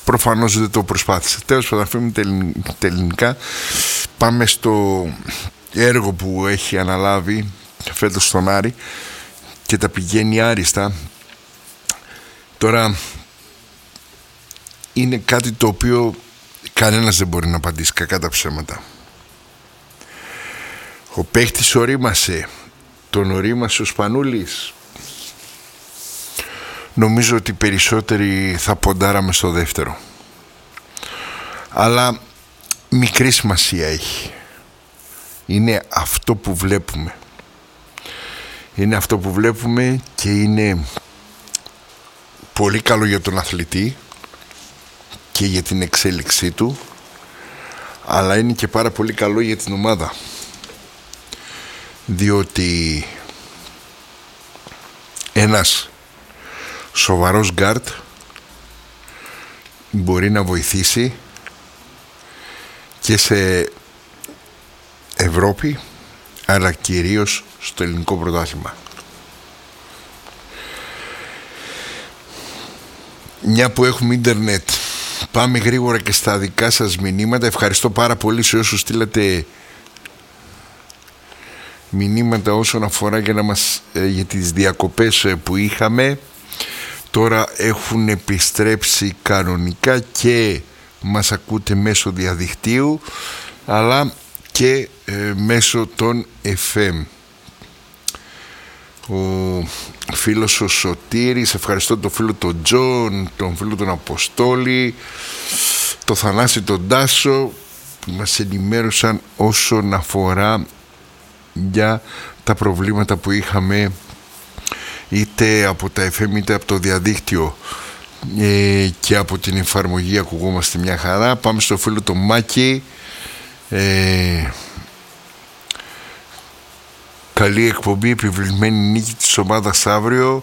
προφανώς δεν το προσπάθησε. Τέλος πάντων, αφήνουμε τα ελληνικά. Πάμε στο έργο που έχει αναλάβει φέτος στον Άρη και τα πηγαίνει άριστα. Τώρα είναι κάτι το οποίο κανένας δεν μπορεί να απαντήσει, κακά τα ψέματα. Ο παίχτης ορίμασε, τον ορίμασε ο Σπανούλης. Νομίζω ότι περισσότεροι θα ποντάραμε στο δεύτερο. Αλλά μικρή σημασία έχει. Είναι αυτό που βλέπουμε. Είναι αυτό που βλέπουμε και είναι πολύ καλό για τον αθλητή και για την εξέλιξή του, αλλά είναι και πάρα πολύ καλό για την ομάδα, διότι ένας σοβαρός γκάρτ μπορεί να βοηθήσει και σε Ευρώπη, αλλά κυρίως στο ελληνικό πρωτάθλημα. Μια που έχουμε ίντερνετ, πάμε γρήγορα και στα δικά σας μηνύματα. Ευχαριστώ πάρα πολύ σε όσους στείλατε μηνύματα όσον αφορά για τις διακοπές που είχαμε. Τώρα έχουν επιστρέψει κανονικά και μας ακούτε μέσω διαδικτύου, αλλά και μέσω των FM. Ο φίλος ο Σωτήρης, ευχαριστώ τον φίλο τον Τζον, τον φίλο τον Αποστόλη, το Θανάση τον Τάσο που μας ενημέρωσαν όσον αφορά για τα προβλήματα που είχαμε είτε από τα FM είτε από το διαδίκτυο και από την εφαρμογή ακουγόμαστε μια χαρά. Πάμε στο φίλο τον Μάκη. Καλή εκπομπή, επιβλημένη νίκη της ομάδας αύριο.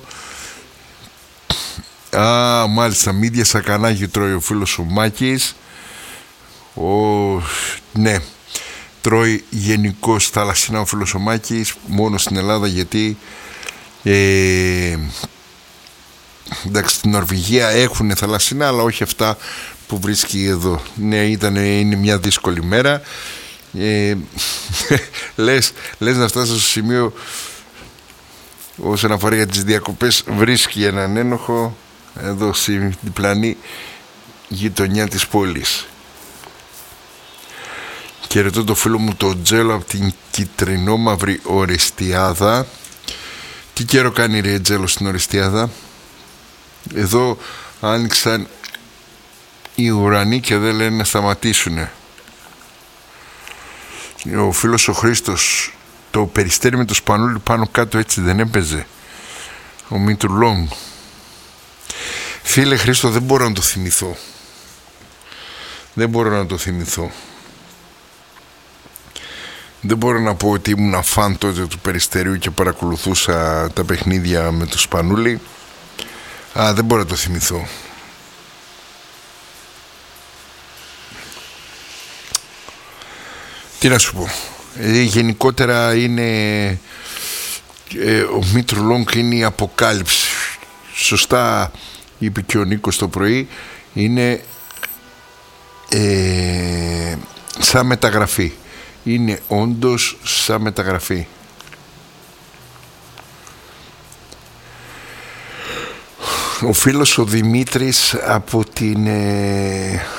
Μάλιστα, μύδια σακανάκι τρώει ο φίλος ο Μάκης. Ναι, τρώει γενικώς θαλασσινά ο φίλος ο Μάκης, μόνο στην Ελλάδα, γιατί εντάξει, στην Νορβηγία έχουν θαλασσινά, αλλά όχι αυτά που βρίσκει εδώ. Ναι, είναι μια δύσκολη μέρα. Λες να φτάσει στο σημείο όσον αφορά για τις διακοπές, βρίσκει έναν ένοχο εδώ στη διπλανή γειτονιά της πόλης. Και ρωτώ το φίλο μου τον Τζέλο από την Κιτρινόμαυρη Ορεστιάδα. Τι καιρό κάνει ρε Τζέλο στην Ορεστιάδα? Εδώ άνοιξαν οι ουρανοί και δεν λένε να σταματήσουνε. Ο φίλος ο Χρήστος, το Περιστέρι με το Σπανούλι πάνω κάτω έτσι δεν έπαιζε? Ο Μήτρου Λόγκ. Φίλε Χρήστο, δεν μπορώ να το θυμηθώ. Δεν μπορώ να πω ότι ήμουν φαν τότε του Περιστερίου και παρακολουθούσα τα παιχνίδια με το Σπανούλι. Δεν μπορώ να το θυμηθώ. Τι να σου πω. Γενικότερα είναι ο Μήτρου Λόγκ είναι η αποκάλυψη. Σωστά είπε και ο Νίκος το πρωί. Είναι σαν μεταγραφή. Είναι όντως σαν μεταγραφή. Ο φίλος ο Δημήτρης από την